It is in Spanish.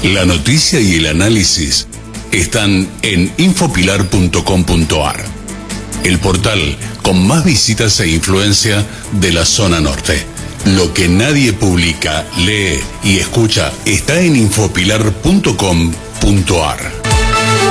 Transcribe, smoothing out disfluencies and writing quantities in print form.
La noticia y el análisis están en infopilar.com.ar, el portal con más visitas e influencia de la zona norte. Lo que nadie publica, lee y escucha está en infopilar.com.ar.